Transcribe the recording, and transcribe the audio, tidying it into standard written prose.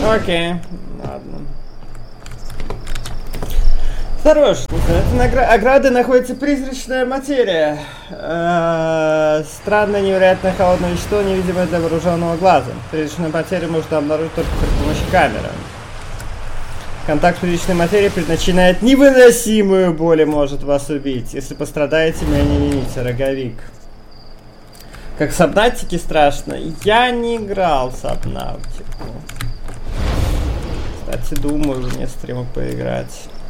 Окей, ладно. Хорош. Это ограды находится призрачная материя. Странное, невероятно холодное вещество, невидимое для вооруженного глаза. Призрачную материю можно обнаружить только при помощи камеры. Контакт с призрачной материей причиняет невыносимую боль и может вас убить. Если пострадаете, меня не вините, роговик. Как в Сабнатике страшно. Я не играл в Сабнатику. Кстати, думаю, мне стриму поиграть.